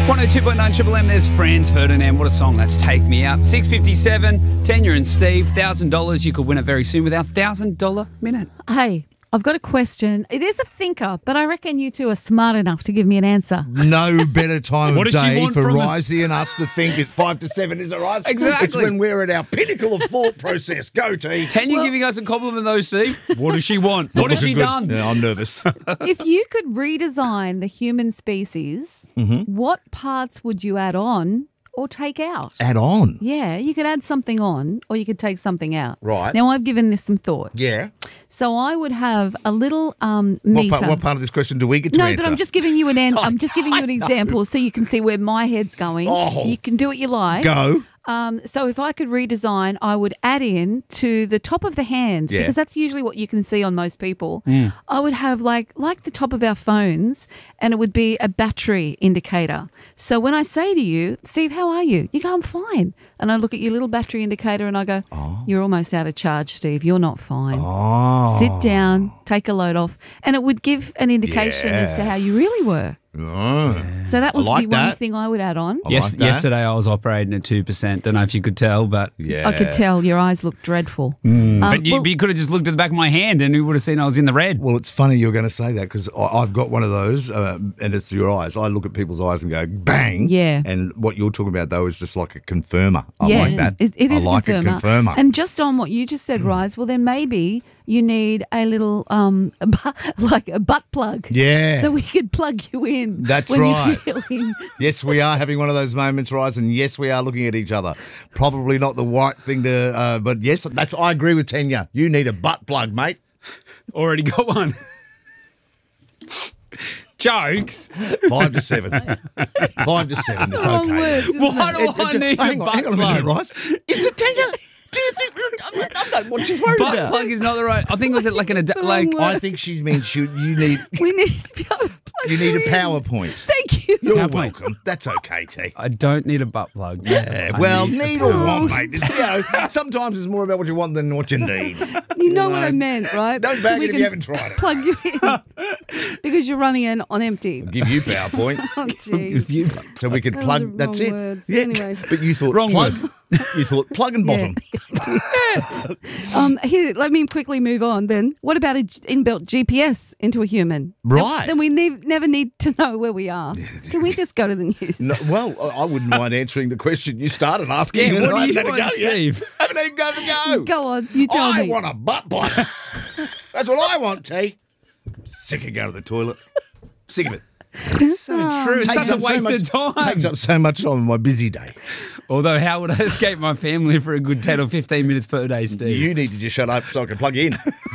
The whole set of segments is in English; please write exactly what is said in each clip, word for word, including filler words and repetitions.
one oh two point nine Triple M, there's Franz Ferdinand. What a song, that's Take Me Out. six fifty-seven, Tanya and Steve, one thousand dollars. You could win it very soon with our one thousand dollars minute. Hey, I've got a question. It is a thinker, but I reckon you two are smart enough to give me an answer. No better time What of does she day want for from Risey and us to think it's five to seven, is it right? Exactly. It's when we're at our pinnacle of thought process. Go, T. Tanya Well- giving us a compliment though, Steve. What does she want? What has she Good. done? Yeah, I'm nervous. If you could redesign the human species, Mm-hmm. what parts would you add on or take out? Add on. Yeah, you could add something on or you could take something out. Right. Now, I've given this some thought. Yeah. So I would have a little um, What meter. part, what part of this question do we get to no, answer? but I'm just giving you an an- Oh, I'm just giving you an I know. example so you can see where my head's going. Oh. You can do what you like. Go. Um, so if I could redesign, I would add in to the top of the hand, Yeah. because that's usually what you can see on most people. I would have like like the top of our phones, and it would be a battery indicator. So when I say to you, Steve, how are you? You go, I'm fine. And I look at your little battery indicator and I go, you're almost out of charge, Steve. You're not fine. Oh. Sit down, take a load off. And it would give an indication as to how you really were. Oh. So that would I like be one that. thing I would add on. I Yes, like that. yesterday I was operating at two percent. Don't know if you could tell, but Yeah. I could tell your eyes looked dreadful. Um, but you, well- you could have just looked at the back of my hand and you would have seen I was in the red. Well, it's funny you're going to say that because I've got one of those, uh, and it's your eyes. I look at people's eyes and go, bang. Yeah. And what you're talking about, though, is just like a confirmer. I yeah, like that. It, it is I like a confirmer. a confirmer. And just on what you just said, Rise, well, then maybe you need a little, um, a bu- like a butt plug. Yeah. So we could plug you in. That's when right. You're feeling Yes, we are having one of those moments, Rise, and yes, we are looking at each other. Probably not the right thing to, uh, but yes, that's. I agree with Tanya. You need a butt plug, mate. Already got one. Jokes. Five to seven. Five to seven. It's wrong okay. words, isn't Why it? do I It- it- need hang a on, butt hang on a minute, plug? Rise. Is it Tanya? Do you think? I'm, I'm not what she's worried Butt about. plug is not the right. I think was it like an ad- the wrong like word. I think she means you. You need. We need to be able to plug You need a in. PowerPoint. Thank you. You're PowerPoint. welcome. That's okay, T. I don't need a butt plug. Yeah, I well, need a need or plug. want, mate. It's, you know, sometimes it's more about what you want than what you need. You know what I meant, right? Don't bag we it if can you haven't tried it. Plug you in because you're running in on empty. Give you PowerPoint Oh, jeez. If you- so we could Those plug. are That's wrong it. words. Yeah, Anyway. but you thought Wrong plug. You thought plug and Yeah. bottom. Um, here, let me quickly move on then. What about an inbuilt G P S into a human? Right. Then, then we ne- never need to know where we are. Can we just go to the news? No, well, I I wouldn't mind answering the question you started asking. Yeah, and what I do you haven't had a want, go yet. Steve? Haven't even got to go. Go on, you tell I me. want a butt plug. That's what I want, T. Sick of going to the toilet. Sick of it. So true. It's Takes such a up so waste much, of time. Takes up so much time on my busy day. Although, how would I escape my family for a good ten or fifteen minutes per day, Steve? You need to just shut up so I can plug in.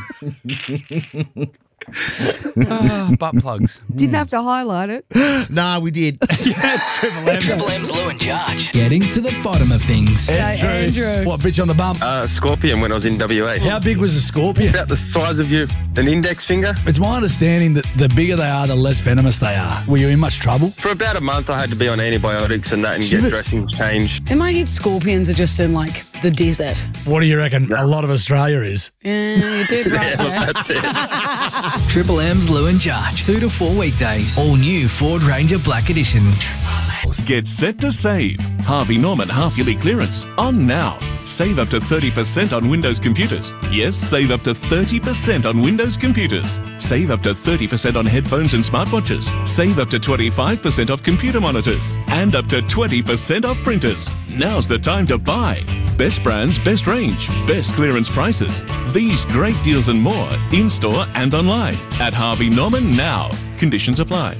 Oh, butt plugs. Didn't have to highlight it. No, we did. Yeah, it's Triple M. Triple M's Lou and Judge. Getting to the bottom of things. Andrew. What, bitch on the bump? Uh, scorpion when I was in W A. How big was a scorpion? About the size of your an index finger. It's my understanding that the bigger they are, the less venomous they are. Were you in much trouble? For about a month, I had to be on antibiotics and that and Shivers. get dressing changed. In my head, scorpions are just in like the desert. What do you reckon a lot of Australia is? Yeah, you did right there. That's it. Triple M's Lou and Judge. Two to four weekdays. All new Ford Ranger Black Edition. Get set to save. Harvey Norman half-yearly clearance on now. Save up to thirty percent on Windows computers. Yes, save up to thirty percent on Windows computers. Save up to thirty percent on headphones and smartwatches. Save up to twenty-five percent off computer monitors. And up to twenty percent off printers. Now's the time to buy. Best brands, best range, best clearance prices. These great deals and more in-store and online at Harvey Norman now. Conditions apply.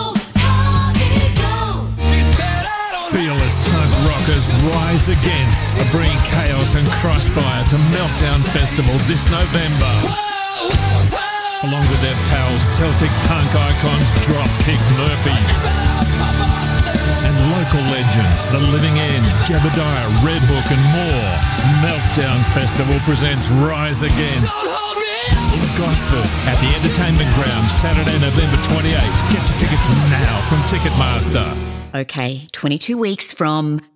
Fearless punk rockers rise against, bringing chaos and crossfire to Meltdown Festival this November. Along with their pals, Celtic punk icons Dropkick Murphys. And local legends, The Living End, Jebediah, Red Hook and more. Meltdown Festival presents Rise Against. In Gosford, at the Entertainment Ground, Saturday, November twenty-eighth. Get your tickets now from Ticketmaster. Okay, twenty-two weeks from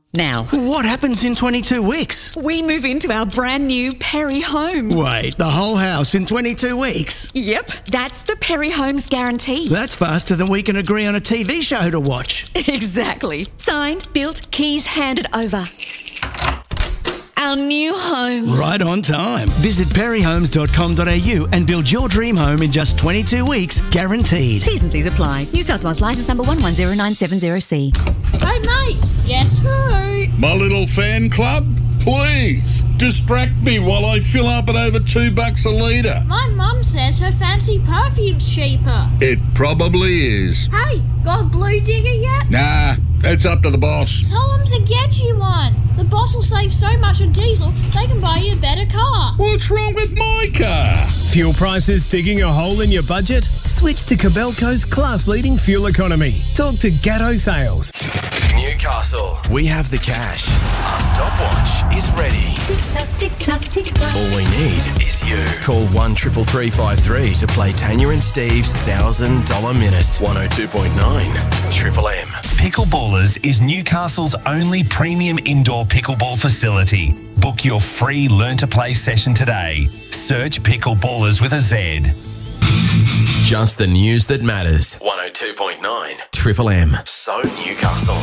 now. What happens in twenty-two weeks? We move into our brand new Perry home. Wait, the whole house in twenty-two weeks? Yep, that's the Perry Homes guarantee. That's faster than we can agree on a T V show to watch. Exactly. Signed, built, keys handed over. Our new home. Right on time. Visit perry homes dot com dot a u and build your dream home in just twenty-two weeks, guaranteed. T's and C's apply. New South Wales licence number one one zero nine seven zero C. Hey mate, guess who? My little fan club? Please, distract me while I fill up at over two bucks a litre. My mum says her fancy perfume's cheaper. It probably is. Hey, got a blue digger yet? Nah, it's up to the boss. Tell them to get you one. The boss will save so much on diesel, they can buy you a better car. What's wrong with my car? Fuel prices digging a hole in your budget? Switch to Cabelco's class-leading fuel economy. Talk to Gatto Sales. Newcastle, we have the cash. Our stopwatch is ready. Tick tock, tick tock, tick tock. All we need is you. Call one triple three five three to play Tanya and Steve's one thousand dollars minute. one oh two point nine Triple M. Pickleballers is Newcastle's only premium indoor pickleball facility. Book your free Learn to Play session today. Search Pickleballers with a Z. Just the news that matters. one oh two point nine Triple M. So Newcastle.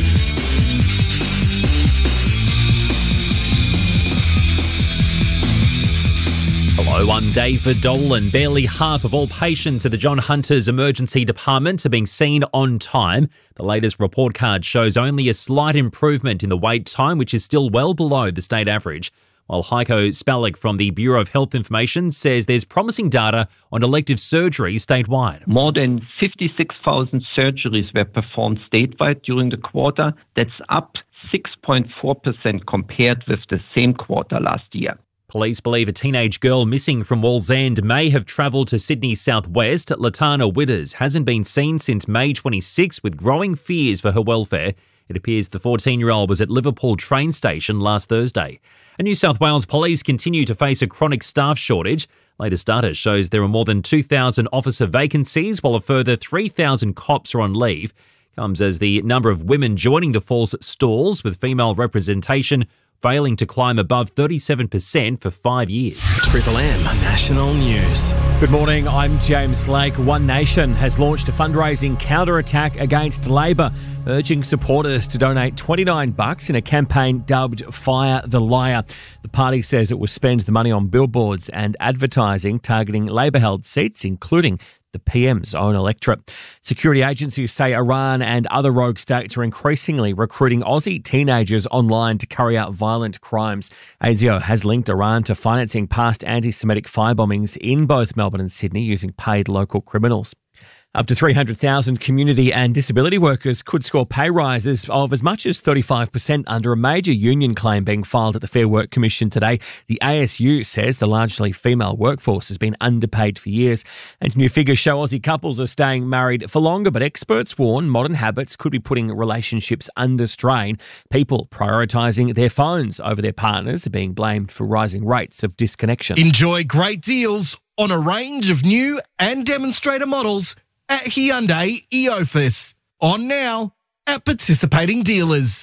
Hello, I'm David Dolan. Barely half of all patients at the John Hunter's Emergency Department are being seen on time. The latest report card shows only a slight improvement in the wait time, which is still well below the state average. While Heiko Spalek from the Bureau of Health Information says there's promising data on elective surgery statewide. More than fifty-six thousand surgeries were performed statewide during the quarter. That's up six point four percent compared with the same quarter last year. Police believe a teenage girl missing from Wallsend may have travelled to Sydney's southwest. Latana Witters hasn't been seen since May twenty-sixth, with growing fears for her welfare. It appears the fourteen-year-old was at Liverpool train station last Thursday. And New South Wales police continue to face a chronic staff shortage. Latest data shows there are more than two thousand officer vacancies, while a further three thousand cops are on leave. Comes as the number of women joining the force stalls, with female representation failing to climb above thirty-seven percent for five years. Triple M National News. Good morning, I'm James Lake. One Nation has launched a fundraising counterattack against Labor, urging supporters to donate twenty-nine bucks in a campaign dubbed Fire the Liar. The party says it will spend the money on billboards and advertising targeting Labor-held seats, including the P M's own electorate. Security agencies say Iran and other rogue states are increasingly recruiting Aussie teenagers online to carry out violent crimes. A S I O has linked Iran to financing past anti-Semitic firebombings in both Melbourne and Sydney using paid local criminals. Up to three hundred thousand community and disability workers could score pay rises of as much as thirty-five percent under a major union claim being filed at the Fair Work Commission today. The A S U says the largely female workforce has been underpaid for years. And new figures show Aussie couples are staying married for longer, but experts warn modern habits could be putting relationships under strain. People prioritising their phones over their partners are being blamed for rising rates of disconnection. Enjoy great deals on a range of new and demonstrator models at Hyundai Eofus. On now at participating dealers.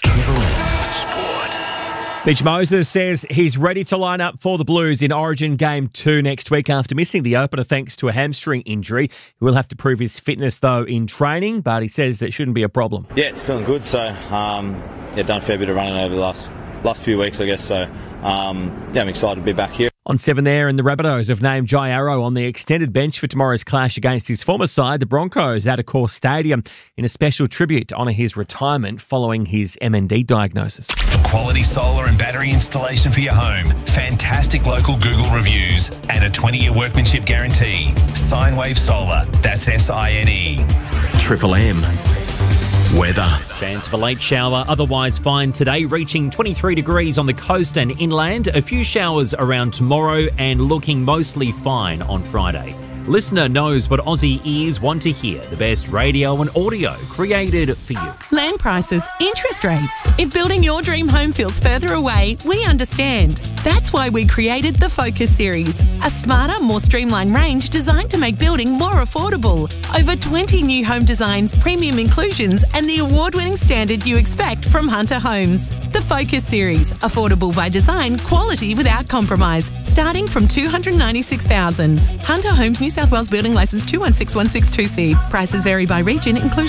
Mitch Moses says he's ready to line up for the Blues in Origin Game two next week after missing the opener thanks to a hamstring injury. He will have to prove his fitness, though, in training, but he says that shouldn't be a problem. Yeah, it's feeling good. So, um, yeah, done a fair bit of running over the last last few weeks, I guess. So, um, yeah, I'm excited to be back here. On seven there, and the Rabbitohs have named Jai Arrow on the extended bench for tomorrow's clash against his former side, the Broncos, at Accor Stadium in a special tribute to honour his retirement following his M N D diagnosis. Quality solar and battery installation for your home. Fantastic local Google reviews and a twenty-year workmanship guarantee. Sinewave Solar. That's S I N E. Triple M. Weather. Chance of a late shower, otherwise fine today, reaching twenty-three degrees on the coast and inland. A few showers around tomorrow and looking mostly fine on Friday. Listener knows what Aussie ears want to hear. The best radio and audio created for you. Land prices, interest rates. If building your dream home feels further away, we understand. That's why we created the Focus Series, a smarter, more streamlined range designed to make building more affordable. Over twenty new home designs, premium inclusions, and the award-winning standard you expect from Hunter Homes. The Focus Series, affordable by design, quality without compromise, starting from two hundred ninety-six thousand dollars. Hunter Homes, New South Wales Building Licence two one six one six two C. Prices vary by region, inclusion